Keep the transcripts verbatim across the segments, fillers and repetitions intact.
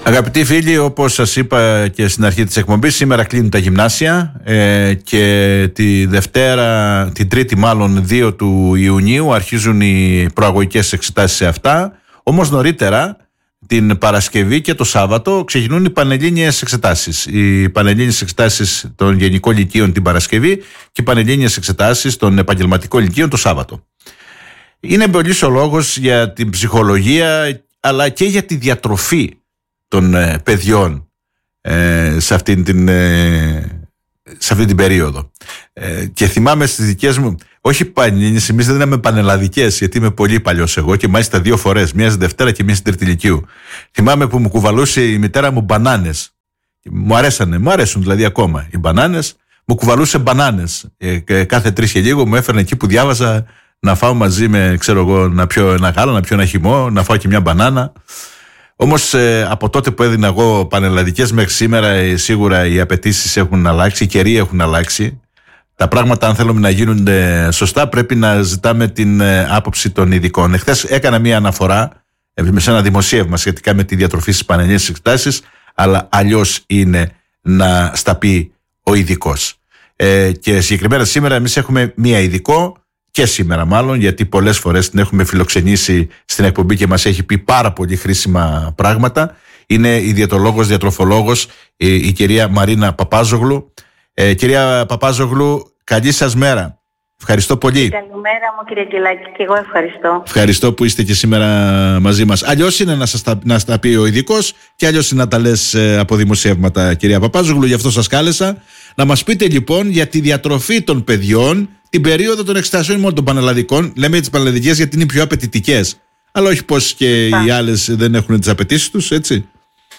Αγαπητοί φίλοι, όπως σας είπα και στην αρχή της εκπομπής, σήμερα κλείνουν τα γυμνάσια ε, και τη Δευτέρα, την Τρίτη μάλλον δύο του Ιουνίου αρχίζουν οι προαγωγικές εξετάσεις σε αυτά. Όμως νωρίτερα, την Παρασκευή και το Σάββατο, ξεκινούν οι πανελλήνιες εξετάσεις. Οι πανελλήνιες εξετάσεις των γενικών λυκείων την Παρασκευή και οι πανελλήνιες εξετάσεις των επαγγελματικών λυκείων το Σάββατο. Είναι πολύς ο λόγος για την ψυχολογία αλλά και για τη διατροφή των ε, παιδιών ε, σε, αυτήν την, ε, σε αυτή την περίοδο. Ε, και θυμάμαι στις δικές μου, όχι πανελλήνιες, εμείς δεν είμαι πανελλαδικές, γιατί είμαι πολύ παλιός εγώ και μάλιστα δύο φορές, μία στη Δευτέρα και μία στην Τρίτη Λυκείου. Θυμάμαι που μου κουβαλούσε η μητέρα μου μπανάνες. Μου αρέσανε, μου αρέσουν δηλαδή ακόμα οι μπανάνες. Μου κουβαλούσε μπανάνες. Ε, κάθε τρεις και λίγο μου έφερνε εκεί που διάβαζα να φάω μαζί με, ξέρω εγώ, να πιω ένα γάλα, να πιω ένα χυμό, να φάω και μια μπανάνα. Όμως ε, από τότε που έδινα εγώ πανελλαδικές μέχρι σήμερα ε, σίγουρα οι απαιτήσεις έχουν αλλάξει, οι καιροί έχουν αλλάξει. Τα πράγματα αν θέλουμε να γίνονται σωστά πρέπει να ζητάμε την ε, άποψη των ειδικών. Εχθές έκανα μια αναφορά ε, σε ένα δημοσίευμα σχετικά με τη διατροφή στις πανελλήνιες εξετάσεις, αλλά αλλιώς είναι να στα πει ο ειδικός. Ε, και συγκεκριμένα σήμερα εμείς έχουμε μια ειδικό, και σήμερα μάλλον, γιατί πολλές φορές την έχουμε φιλοξενήσει στην εκπομπή και μας έχει πει πάρα πολύ χρήσιμα πράγματα. Είναι η διαιτολόγος, διατροφολόγος, η, η κυρία Μαρίνα Παπάζογλου. Ε, κυρία Παπάζογλου, καλή σας μέρα. Ευχαριστώ πολύ. Καλημέρα μου κύριε Αγγελάκη, και εγώ ευχαριστώ. Ευχαριστώ που είστε και σήμερα μαζί μας. Αλλιώς είναι να σας τα, να στα πει ο ειδικός και αλλιώς είναι να τα λες ε, από δημοσιεύματα, κυρία Παπάζογλου, γι' αυτό σας κάλεσα. Να μας πείτε λοιπόν για τη διατροφή των παιδιών την περίοδο των εξετάσεων μόνο των πανελλαδικών. Λέμε τις πανελλαδικές γιατί είναι πιο απαιτητικές. Αλλά όχι πως και Πα. οι άλλες δεν έχουν τις απαιτήσεις τους, έτσι.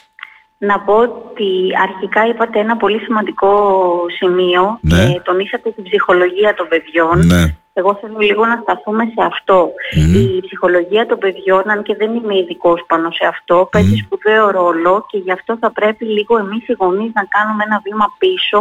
Να πω ότι αρχικά είπατε ένα πολύ σημαντικό σημείο, ναι. και τονίσατε την ψυχολογία των παιδιών. Ναι. Εγώ θέλω λίγο να σταθούμε σε αυτό. Mm. Η ψυχολογία των παιδιών, αν και δεν είμαι ειδικός πάνω σε αυτό, παίζει mm. σπουδαίο ρόλο, και γι' αυτό θα πρέπει λίγο εμείς οι γονείς να κάνουμε ένα βήμα πίσω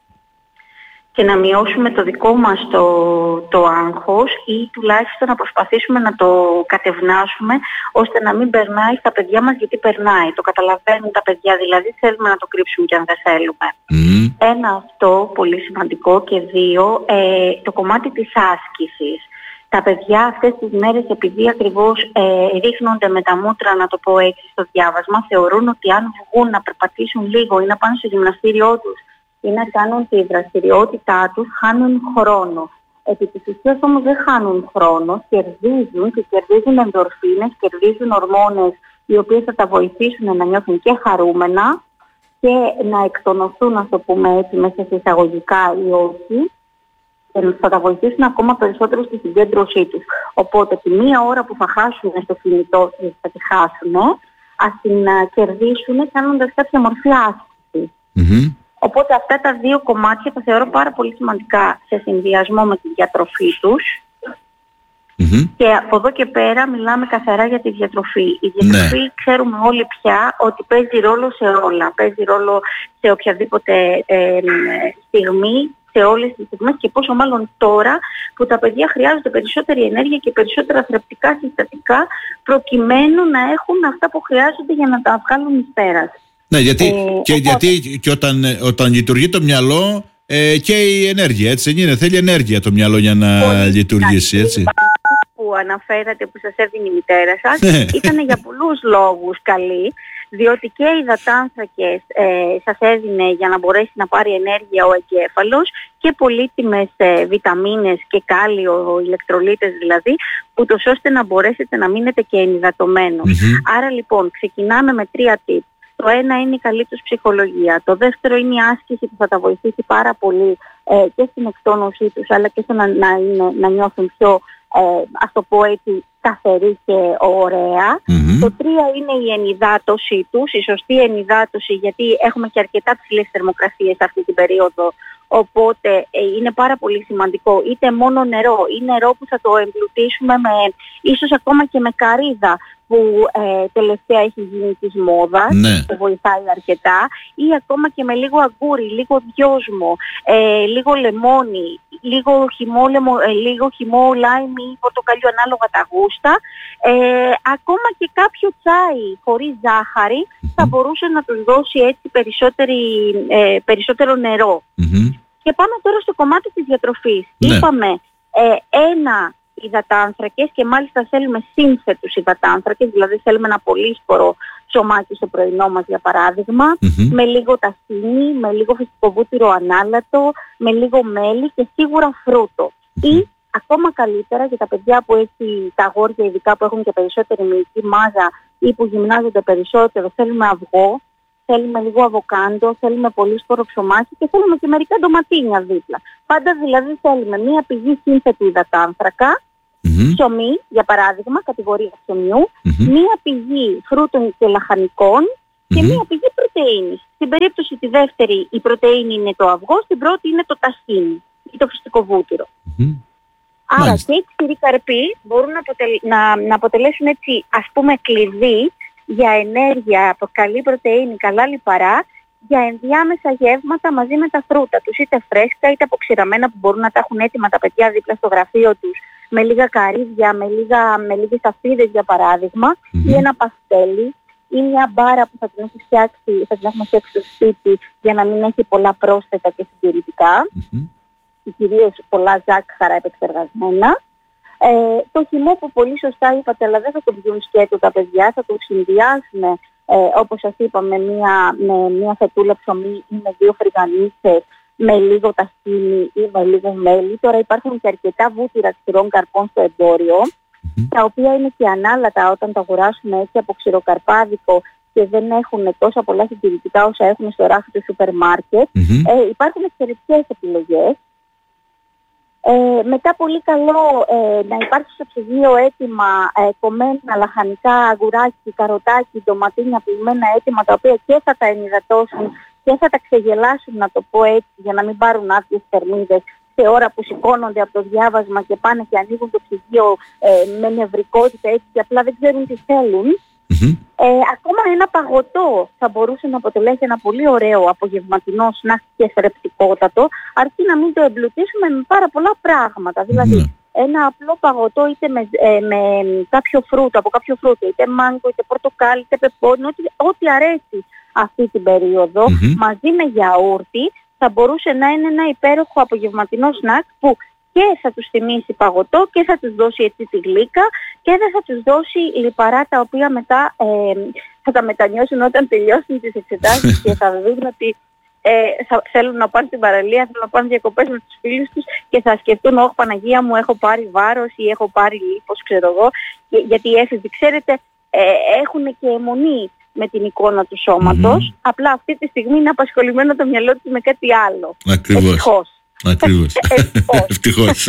και να μειώσουμε το δικό μας το, το άγχος, ή τουλάχιστον να προσπαθήσουμε να το κατευνάσουμε ώστε να μην περνάει στα παιδιά μας, γιατί περνάει. Το καταλαβαίνουν τα παιδιά, δηλαδή θέλουμε να το κρύψουμε και αν δεν θέλουμε. Mm. Ένα αυτό, πολύ σημαντικό, και δύο, ε, το κομμάτι της άσκησης. Τα παιδιά αυτές τις μέρες, επειδή ακριβώς ε, ρίχνονται με τα μούτρα, να το πω έτσι, στο διάβασμα, θεωρούν ότι αν βγουν να περπατήσουν λίγο ή να πάνε στο γυμναστήριό τους ή να κάνουν τη δραστηριότητά τους, χάνουν χρόνο. Επί της ουσίας όμως δεν χάνουν χρόνο, κερδίζουν και κερδίζουν ενδορφίνες, κερδίζουν ορμόνες οι οποίες θα τα βοηθήσουν να νιώθουν και χαρούμενα και να εκτονωθούν, να το πούμε έτσι, μέσα σε εισαγωγικά ή όχι, και θα τα βοηθήσουν ακόμα περισσότερο στη συγκέντρωσή τους. Οπότε τη μία ώρα που θα χάσουν στο κινητό τους, θα τη χάσουν, ας την κερδίσουν κάνοντας κάποια μορφή άσκηση. Mm-hmm. Οπότε αυτά τα δύο κομμάτια τα θεωρώ πάρα πολύ σημαντικά σε συνδυασμό με τη διατροφή τους. Mm-hmm. Και από εδώ και πέρα μιλάμε καθαρά για τη διατροφή. Η διατροφή, ναι, ξέρουμε όλοι πια ότι παίζει ρόλο σε όλα. Παίζει ρόλο σε οποιαδήποτε ε, στιγμή, σε όλες τις στιγμές, και πόσο μάλλον τώρα που τα παιδιά χρειάζονται περισσότερη ενέργεια και περισσότερα θρεπτικά συστατικά προκειμένου να έχουν αυτά που χρειάζονται για να τα βγάλουν εις πέρας. Ναι, γιατί, ε, και, γιατί και όταν, όταν λειτουργεί το μυαλό ε, και η ενέργεια, έτσι δεν είναι? Θέλει ενέργεια το μυαλό για να πολύ λειτουργήσει, έτσι. Που αναφέρατε, που σας έδινε η μητέρα σας, ήταν για πολλούς λόγους καλή, διότι και οι υδατάνθρακες ε, σας έδινε για να μπορέσει να πάρει ενέργεια ο εγκέφαλος, και πολύτιμες ε, βιταμίνες και κάλιο, ηλεκτρολίτες δηλαδή, ούτως ώστε να μπορέσετε να μείνετε και ενυδατωμένος. Mm-hmm. Άρα λοιπόν ξεκινάμε με τρία tips. Το ένα είναι η καλή τους ψυχολογία. Το δεύτερο είναι η άσκηση που θα τα βοηθήσει πάρα πολύ ε, και στην εκτόνωσή τους, αλλά και στο να, να, είναι, να νιώθουν πιο, ε, ας το πω έτσι, σταθερή και ωραία. Mm-hmm. Το τρία είναι η ενυδάτωσή τους, η σωστή ενυδάτωση, γιατί έχουμε και αρκετά ψηλές θερμοκρασίες αυτή την περίοδο. Οπότε ε, είναι πάρα πολύ σημαντικό, είτε μόνο νερό ή νερό που θα το εμπλουτίσουμε με, ίσως ακόμα και με καρύδα, που ε, τελευταία έχει γίνει της μόδας, ναι. που βοηθάει αρκετά, ή ακόμα και με λίγο αγκούρι, λίγο δυόσμο, ε, λίγο λεμόνι, λίγο χυμό, λεμο, ε, λίγο χυμό λάιμι ή πορτοκαλιού ανάλογα τα γούστα, ε, ακόμα και κάποιο τσάι χωρίς ζάχαρη mm-hmm. θα μπορούσε να τους δώσει έτσι ε, περισσότερο νερό. Mm-hmm. Και πάμε τώρα στο κομμάτι της διατροφής. Ναι. Είπαμε ε, ένα υδατάνθρακες και μάλιστα θέλουμε σύνθετους υδατάνθρακες, δηλαδή θέλουμε ένα πολύσπορο ψωμάκι στο πρωινό μας για παράδειγμα, mm-hmm. με λίγο ταχίνι, με λίγο φυσικό βούτυρο ανάλατο, με λίγο μέλι και σίγουρα φρούτο. Mm-hmm. Ή ακόμα καλύτερα για τα παιδιά που έχει, τα αγόρια ειδικά που έχουν και περισσότερη μυϊκή μάζα ή που γυμνάζονται περισσότερο, θέλουμε αυγό, θέλουμε λίγο αβοκάντο, θέλουμε πολύσπορο ψωμάκι και θέλουμε και μερικά ντοματίνια δίπλα. Πάντα δηλαδή θέλουμε μία πηγή σύνθετη υδατάνθρακα, mm-hmm. ψωμί για παράδειγμα, κατηγορία ψωμιού, mm-hmm. μία πηγή φρούτων και λαχανικών και mm-hmm. μία πηγή πρωτεΐνης. Στην περίπτωση τη δεύτερη η πρωτεΐνη είναι το αυγό, στην πρώτη είναι το ταχίνι ή το φυσικό βούτυρο. Mm-hmm. Άρα Μάλιστα. και οι ξηροί καρποί μπορούν να, αποτελ... να, να αποτελέσουν έτσι ας πούμε κλειδί για ενέργεια από καλή πρωτεΐνη, καλά λιπαρά, για ενδιάμεσα γεύματα μαζί με τα φρούτα τους, είτε φρέσκα είτε αποξηραμένα που μπορούν να τα έχουν έτοιμα τα παιδιά δίπλα στο γραφείο τους, με λίγα καρύδια, με, λίγα, με λίγες αφίδες για παράδειγμα, mm-hmm. ή ένα παστέλι, ή μια μπάρα που θα την, έχει φτιάξει, θα την έχουμε φτιάξει στο σπίτι για να μην έχει πολλά πρόσθετα και συντηρητικά, mm-hmm. και κυρίως πολλά ζάχαρα επεξεργασμένα. Ε, το χυμό που πολύ σωστά είπατε, αλλά δεν θα το πιούν σκέτο τα παιδιά, θα το συνδυάσουν ε, όπως σας είπα με μια, με μια φετούλα ψωμί ή με δύο φρυγανίτσες, με λίγο ταχίνι ή με λίγο μέλι. Τώρα υπάρχουν και αρκετά βούτυρα ξηρών καρπών στο εμπόριο, mm-hmm. τα οποία είναι και ανάλατα όταν τα αγοράσουμε έτσι από ξηροκαρπάδικο και δεν έχουν τόσα πολλά συντηρητικά όσα έχουν στο ράφι του σούπερ μάρκετ. Mm-hmm. Ε, υπάρχουν εξαιρετικές επιλογές. Ε, μετά πολύ καλό ε, να υπάρχει στο ψυγείο έτοιμα ε, κομμένα λαχανικά, αγουράκι, καροτάκι, ντοματίνια πλημμένα έτοιμα, τα οποία και θα τα ενυδατώσουν και θα τα ξεγελάσουν, να το πω έτσι, για να μην πάρουν άδειες θερμίδες σε ώρα που σηκώνονται από το διάβασμα και πάνε και ανοίγουν το ψυγείο ε, με νευρικότητα έτσι και απλά δεν ξέρουν τι θέλουν. Mm-hmm. Ε, ακόμα ένα παγωτό θα μπορούσε να αποτελέσει ένα πολύ ωραίο απογευματινό σνακ και θρεπτικότατο, αρκεί να μην το εμπλουτίσουμε με πάρα πολλά πράγματα. Mm-hmm. Δηλαδή ένα απλό παγωτό είτε με, ε, με κάποιο φρούτο, από κάποιο φρούτο, είτε μάγκο, είτε πορτοκάλι, είτε πεπόνι, ό,τι, ό,τι αρέσει αυτή την περίοδο, mm-hmm. μαζί με γιαούρτι, θα μπορούσε να είναι ένα υπέροχο απογευματινό σνακ που και θα τους θυμίσει παγωτό και θα τους δώσει έτσι τη γλύκα και δεν θα τους δώσει λιπαρά τα οποία μετά ε, θα τα μετανιώσουν όταν τελειώσουν τις εξετάσεις και θα δουν ότι ε, θα, θέλουν να πάνε στην παραλία, θέλουν να πάνε διακοπές με τους φίλους τους και θα σκεφτούν «Ωχ Παναγία μου, έχω πάρει βάρος ή έχω πάρει λίπος», ξέρω εγώ, και, γιατί οι έφηβοι ξέρετε ε, έχουν και αιμονή με την εικόνα του σώματος, mm-hmm. απλά αυτή τη στιγμή είναι απασχολημένο το μυαλό του με κάτι άλλο. Ακριβώς. Ευτυχώς. Ακριβώς. Ευτυχώς.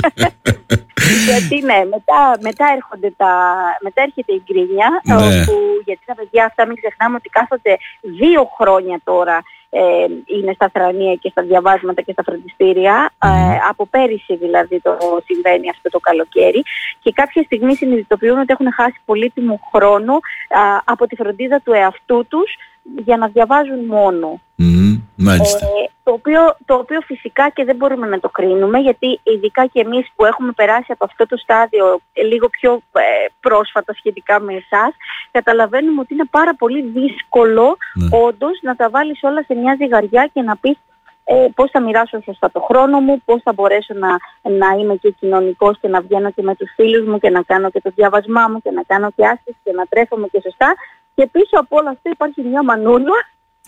Γιατί ναι, μετά, μετά, έρχονται τα, μετά έρχεται η γκρίνια, ναι. όπου, γιατί τα παιδιά αυτά μην ξεχνάμε ότι κάθονται δύο χρόνια τώρα ε, είναι στα θρανία και στα διαβάσματα και στα φροντιστήρια, mm. ε, από πέρυσι δηλαδή το συμβαίνει αυτό το καλοκαίρι και κάποια στιγμή συνειδητοποιούν ότι έχουν χάσει πολύτιμο χρόνο α, από τη φροντίδα του εαυτού τους για να διαβάζουν μόνο. Mm, μάλιστα. Ε, το, οποίο, το οποίο φυσικά και δεν μπορούμε να το κρίνουμε, γιατί ειδικά και εμείς που έχουμε περάσει από αυτό το στάδιο λίγο πιο ε, πρόσφατα σχετικά με εσάς, καταλαβαίνουμε ότι είναι πάρα πολύ δύσκολο ναι. όντως να τα βάλεις όλα σε μια ζυγαριά και να πεις ε, πώς θα μοιράσω σωστά το χρόνο μου, πώς θα μπορέσω να, να είμαι και κοινωνικός και να βγαίνω και με τους φίλους μου και να κάνω και το διάβασμά μου και να κάνω και άσκηση και να τρέφομαι και σωστά. Και πίσω από όλο αυτό υπάρχει μια μανούλα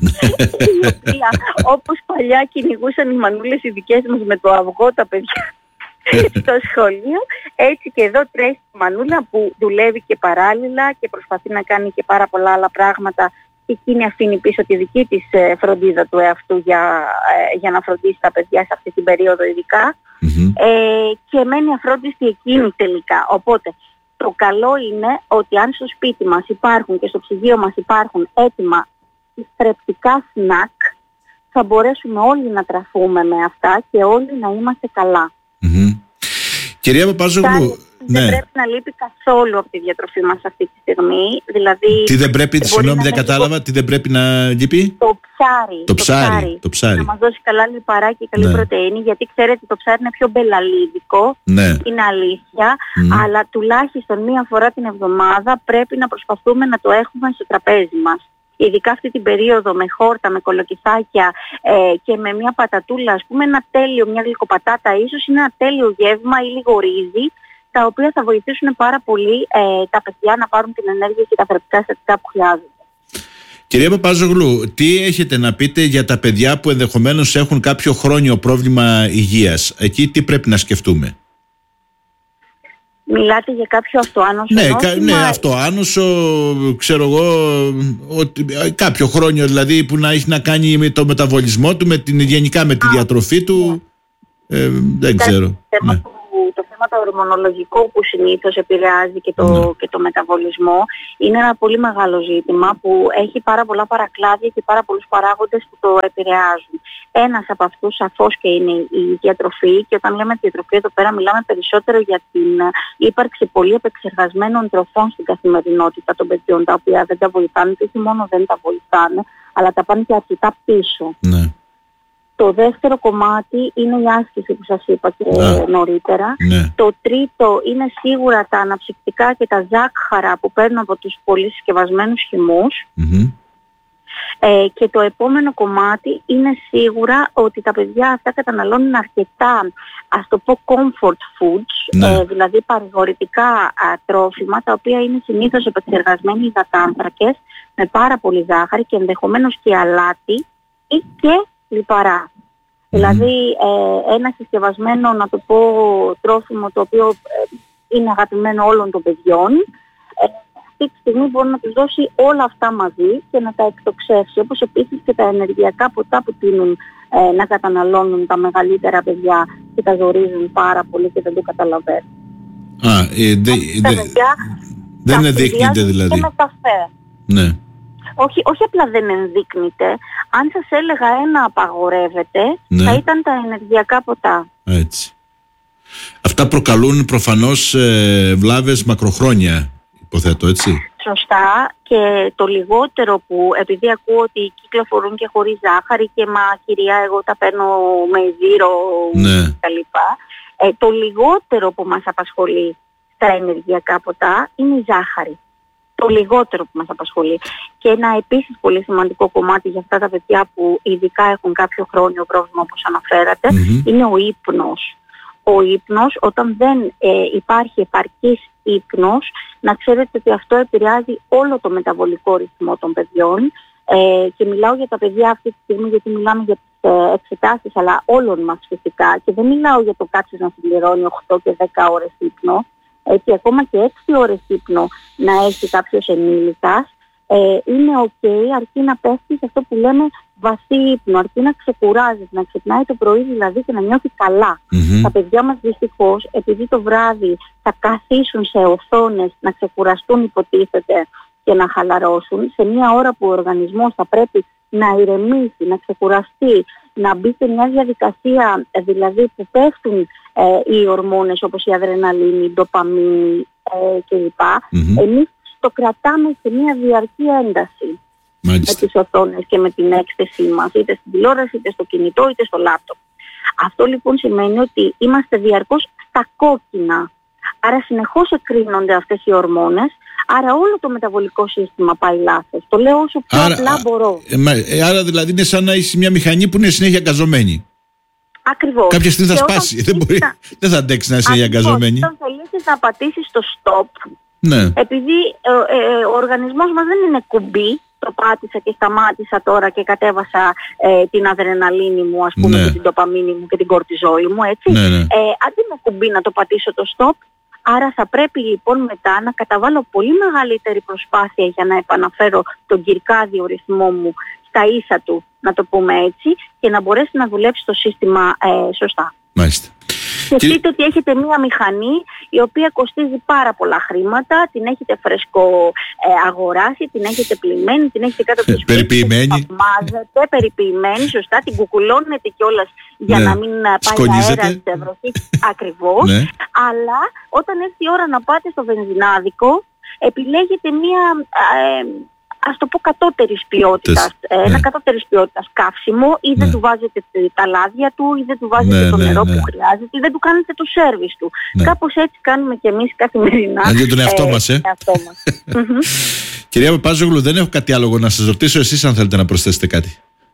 η οποία όπως παλιά κυνηγούσαν οι μανούλες οι δικές μας με το αυγό τα παιδιά στο σχολείο, έτσι και εδώ τρέχει η μανούλα που δουλεύει και παράλληλα και προσπαθεί να κάνει και πάρα πολλά άλλα πράγματα και εκείνη αφήνει πίσω τη δική της φροντίδα του εαυτού για, για να φροντίσει τα παιδιά σε αυτή την περίοδο ειδικά mm-hmm. ε, και μένει αφρόντιστη εκείνη τελικά. Οπότε το καλό είναι ότι αν στο σπίτι μας υπάρχουν και στο ψυγείο μας υπάρχουν έτοιμα θρεπτικά σνακ, θα μπορέσουμε όλοι να τραφούμε με αυτά και όλοι να είμαστε καλά. Mm-hmm. Κυρία Παπάζογλου, ναι. δεν πρέπει να λείπει καθόλου από τη διατροφή μας αυτή τη στιγμή. Δηλαδή, τι δεν πρέπει, συγγνώμη δεν κατάλαβα, λίγο... τι δεν πρέπει να λείπει? Το ψάρι. Το, το, ψάρι, ψάρι, το ψάρι. Να μας δώσει καλά λιπαρά και καλή ναι. πρωτεΐνη, γιατί ξέρετε το ψάρι είναι πιο μπελαλίδικο, ναι. είναι αλήθεια, mm. αλλά τουλάχιστον μία φορά την εβδομάδα πρέπει να προσπαθούμε να το έχουμε στο τραπέζι μας. Ειδικά αυτή την περίοδο με χόρτα, με κολοκυθάκια ε, και με μια πατατούλα, ας πούμε, ένα τέλειο, μια γλυκοπατάτα ίσως είναι ένα τέλειο γεύμα ή λίγο ρύζι, τα οποία θα βοηθήσουν πάρα πολύ ε, τα παιδιά να πάρουν την ενέργεια και τα θεραπευτικά συστατικά που χρειάζονται. Κυρία Παπαζογλού, τι έχετε να πείτε για τα παιδιά που ενδεχομένως έχουν κάποιο χρόνιο πρόβλημα υγείας? Εκεί τι πρέπει να σκεφτούμε? Μιλάτε για κάποιο αυτοάνωσο? Ναι, κα, ναι, αυτοάνωσο, ξέρω εγώ, ότι, κάποιο χρόνιο δηλαδή που να έχει να κάνει με το μεταβολισμό του, με την, γενικά με τη Α, διατροφή του, ναι. ε, δεν Κά, ξέρω. Ναι. Που, το θέμα το ορμονολογικό που συνήθως επηρεάζει και το, ναι. και το μεταβολισμό είναι ένα πολύ μεγάλο ζήτημα που έχει πάρα πολλά παρακλάδια και πάρα πολλούς παράγοντες που το επηρεάζουν. Ένας από αυτούς σαφώς και είναι η διατροφή, και όταν λέμε διατροφή εδώ πέρα μιλάμε περισσότερο για την ύπαρξη πολύ επεξεργασμένων τροφών στην καθημερινότητα των παιδιών, τα οποία δεν τα βοηθάνε και όχι μόνο δεν τα βοηθάνε, αλλά τα πάνε και αρκετά πίσω. Ναι. Το δεύτερο κομμάτι είναι η άσκηση που σας είπα και ναι. νωρίτερα. Ναι. Το τρίτο είναι σίγουρα τα αναψυκτικά και τα ζάχαρα που παίρνουν από τους πολύ συσκευασμένους χυμούς. Mm-hmm. Ε, και το επόμενο κομμάτι είναι σίγουρα ότι τα παιδιά αυτά καταναλώνουν αρκετά, ας το πω, comfort foods, ναι. ε, δηλαδή παρηγορητικά α, τρόφιμα, τα οποία είναι συνήθως επεξεργασμένοι υδατάνθρακες με πάρα πολύ ζάχαρη και ενδεχομένως και αλάτι ή και λιπαρά. Mm. Δηλαδή ε, ένα συσκευασμένο, να το πω, τρόφιμο το οποίο ε, είναι αγαπημένο όλων των παιδιών, ε, αυτή τη στιγμή μπορεί να τους δώσει όλα αυτά μαζί και να τα εκτοξεύσει, όπως επίσης και τα ενεργειακά ποτά που τείνουν ε, να καταναλώνουν τα μεγαλύτερα παιδιά και τα ζορίζουν πάρα πολύ και δεν το καταλαβαίνουν. Α, ε, δε, δε, παιδιά, δεν ενδείκνυται δηλαδή. Και με καφέ. Ναι. Όχι, όχι απλά δεν ενδείκνυται. Αν σας έλεγα ένα απαγορεύεται, ναι. θα ήταν τα ενεργειακά ποτά. Έτσι. Αυτά προκαλούν προφανώς ε, βλάβες μακροχρόνια, υποθέτω, έτσι. Σωστά, και το λιγότερο που, επειδή ακούω ότι κυκλοφορούν και χωρίς ζάχαρη και μα κυρία εγώ τα παίρνω με ζύρο ναι. κτλ. Ε, το λιγότερο που μας απασχολεί στα ενεργειακά ποτά είναι η ζάχαρη. Το λιγότερο που μας απασχολεί. Και ένα επίσης πολύ σημαντικό κομμάτι για αυτά τα παιδιά που ειδικά έχουν κάποιο χρόνιο πρόβλημα, όπως αναφέρατε, mm-hmm. είναι ο ύπνος. Ο ύπνος, όταν δεν ε, υπάρχει επαρκής ύπνος, να ξέρετε ότι αυτό επηρεάζει όλο το μεταβολικό ρυθμό των παιδιών, ε, και μιλάω για τα παιδιά αυτή τη στιγμή γιατί μιλάμε για τις ε, εξετάσεις, αλλά όλων μας φυσικά, και δεν μιλάω για το κάτσις να συμπληρώνει οκτώ και δέκα ώρες ύπνο, έτσι ακόμα και έξι ώρες ύπνο να έχει κάποιος ενήλικας, ε, είναι ok, αρκεί να πέφτει σε αυτό που λέμε βαθύ ύπνο, αρκεί να ξεκουράζει, να ξυπνάει το πρωί δηλαδή και να νιώθει καλά. Mm-hmm. Τα παιδιά μας δυστυχώς, επειδή το βράδυ θα καθίσουν σε οθόνες να ξεκουραστούν υποτίθεται και να χαλαρώσουν, σε μια ώρα που ο οργανισμός θα πρέπει να ηρεμήσει, να ξεκουραστεί, να μπει σε μια διαδικασία δηλαδή που πέφτουν ε, οι ορμόνες όπως η αδρεναλίνη, η ντοπαμίνη ε, κλπ. Mm-hmm. Εμείς το κρατάμε σε μια διαρκή ένταση. Μάλιστα. Με τις οθόνες και με την έκθεσή μας, είτε στην τηλεόραση, είτε στο κινητό, είτε στο λάπτοπ. Αυτό λοιπόν σημαίνει ότι είμαστε διαρκώς στα κόκκινα. Άρα συνεχώς εκρίνονται αυτές οι ορμόνες, άρα όλο το μεταβολικό σύστημα πάει λάθος. Το λέω όσο πιο άρα, απλά μπορώ. Ε, άρα δηλαδή είναι σαν να είσαι μια μηχανή που είναι συνέχεια γκαζωμένη. Ακριβώς. Κάποια στιγμή θα και σπάσει. Δεν, μπορεί, να... δεν θα αντέξει να είσαι συνέχεια γκαζωμένη. Όταν θελήσεις να πατήσεις το stop, ναι. επειδή ε, ε, ο οργανισμός μας δεν είναι κουμπί, το πάτησα και σταμάτησα τώρα και κατέβασα ε, την αδρεναλίνη μου, ας πούμε, ναι. και την ντοπαμίνη μου και την κορτιζόλη μου, έτσι. Ναι, ναι. Ε, αντί με κουμπί να το πατήσω το stop, άρα θα πρέπει λοιπόν μετά να καταβάλω πολύ μεγαλύτερη προσπάθεια για να επαναφέρω τον κυρκάδιο ρυθμό μου στα ίσα του, να το πούμε έτσι, και να μπορέσει να δουλέψει το σύστημα ε, σωστά. Μάλιστα. Σκεφτείτε και... ότι έχετε μία μηχανή η οποία κοστίζει πάρα πολλά χρήματα, την έχετε φρεσκο ε, αγοράσει, την έχετε πλημμένη, την έχετε κάτω από το σπίτι, περιποιημένη. Την θαυμάζετε, περιποιημένη, σωστά, την κουκουλώνετε κιόλας για ναι. να μην πάει αέρα της βροχής, ακριβώς. Ναι. Αλλά όταν έρθει η ώρα να πάτε στο βενζινάδικο, επιλέγετε μία... Ε, ας το πω κατώτερης ποιότητας, ναι. ένα κατώτερης ποιότητας καύσιμο, ή δεν ναι. του βάζετε τα λάδια του, ή δεν του βάζετε ναι, το ναι, νερό ναι. που χρειάζεται, ή δεν του κάνετε το σέρβις του. Ναι. Κάπως έτσι κάνουμε και εμείς καθημερινά. Για τον εαυτό ε, μας, ε. Εαυτό μας. Κυρία Παπάζογλου, δεν έχω κάτι άλλο να σας ρωτήσω, εσείς αν θέλετε να προσθέσετε κάτι.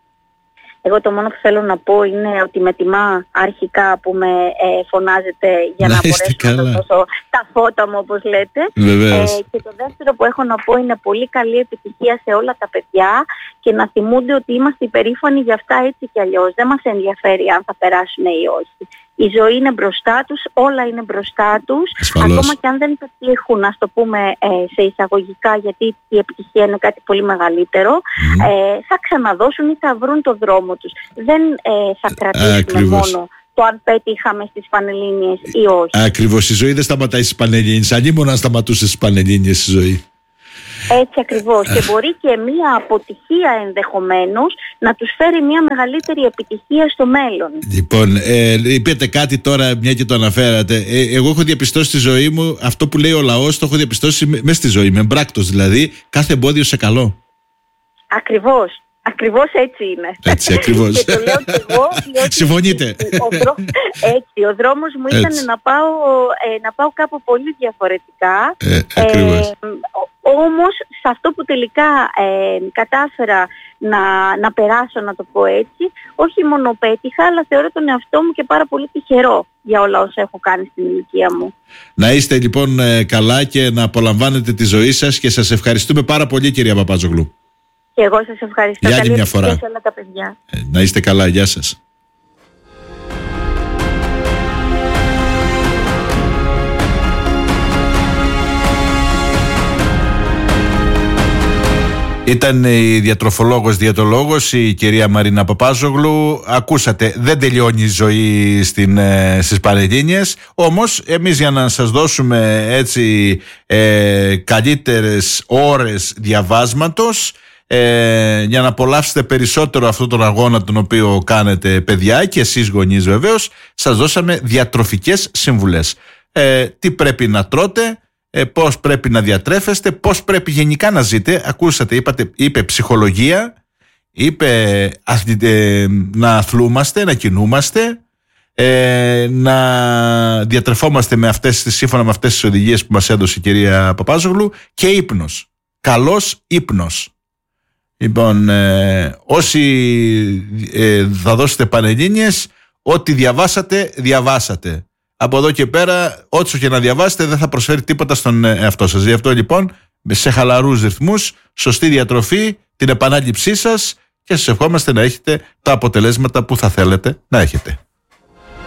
Εγώ το μόνο που θέλω να πω είναι ότι με τιμά αρχικά που με ε, φωνάζετε για να, να μπορέσω καλά. να δώσω τα φώτα μου, όπως λέτε. Ε, και το δεύτερο που έχω να πω είναι πολύ καλή επιτυχία σε όλα τα παιδιά και να θυμούνται ότι είμαστε υπερήφανοι για αυτά έτσι κι αλλιώς. Δεν μας ενδιαφέρει αν θα περάσουν ή όχι. Η ζωή είναι μπροστά τους, όλα είναι μπροστά τους. Ασφαλώς. Ακόμα και αν δεν πετύχουν, ας το πούμε ε, σε εισαγωγικά, γιατί η επιτυχία είναι κάτι πολύ μεγαλύτερο, mm. ε, θα ξαναδώσουν ή θα βρουν το δρόμο τους. Δεν ε, θα κρατήσουμε Ακριβώς. μόνο το αν πέτυχαμε στις Πανελλήνιες ή όχι. Ακριβώς, η ζωή δεν σταματάει στις Πανελλήνιες, ανήμονα να σταματούσε στις Πανελλήνιες η ζωή. Έτσι ακριβώς. Και μπορεί και μία αποτυχία ενδεχομένως να τους φέρει μία μεγαλύτερη επιτυχία στο μέλλον. Λοιπόν, ε, είπατε κάτι τώρα, μια και το αναφέρατε. Ε, εγώ έχω διαπιστώσει στη ζωή μου αυτό που λέει ο λαός, το έχω διαπιστώσει μέσα στη ζωή, με μπράκτος δηλαδή, κάθε εμπόδιο σε καλό. Ακριβώς. Ακριβώς έτσι είναι. Έτσι, ακριβώς. Και το λέω και εγώ. Συμφωνείτε. Ο δρό... Έτσι, ο δρόμος μου ήταν να πάω, ε, να πάω κάπου πολύ διαφορετικά. Ε, ακριβώς. Ε, όμως, σε αυτό που τελικά ε, κατάφερα να, να περάσω, να το πω έτσι, όχι μόνο πέτυχα, αλλά θεωρώ τον εαυτό μου και πάρα πολύ τυχερό για όλα όσα έχω κάνει στην ηλικία μου. Να είστε λοιπόν καλά και να απολαμβάνετε τη ζωή σας και σας ευχαριστούμε πάρα πολύ, κυρία Παπάζογλου. Και εγώ σας ευχαριστώ. Για άλλη μια φορά. Σε όλα τα παιδιά. Ε, να είστε καλά. Γεια σας. Ήταν η διατροφολόγος διαιτολόγος η κυρία Μαρίνα Παπάζογλου. Ακούσατε, δεν τελειώνει η ζωή στην, ε, στις Πανελλήνιες. Όμως εμείς για να σας δώσουμε έτσι ε, καλύτερες ώρες διαβάσματος, Ε, για να απολαύσετε περισσότερο αυτόν τον αγώνα τον οποίο κάνετε παιδιά και εσείς γονείς βεβαίως, σας δώσαμε διατροφικές συμβουλές. Ε, τι πρέπει να τρώτε, ε, πώς πρέπει να διατρέφεστε, πώς πρέπει γενικά να ζείτε. Ακούσατε, είπατε, είπε ψυχολογία, είπε ε, να αθλούμαστε, να κινούμαστε, ε, να διατρεφόμαστε με αυτές, σύμφωνα με αυτές τις οδηγίες που μας έδωσε η κυρία Παπάζογλου, και ύπνος, καλός ύπνος. Λοιπόν, ε, όσοι ε, θα δώσετε Πανελλήνιες, ό,τι διαβάσατε, διαβάσατε. Από εδώ και πέρα, ό,τι και να διαβάσετε δεν θα προσφέρει τίποτα στον εαυτό σας. Γι' αυτό λοιπόν, σε χαλαρούς ρυθμούς, σωστή διατροφή, την επανάληψή σας, και σας ευχόμαστε να έχετε τα αποτελέσματα που θα θέλετε να έχετε.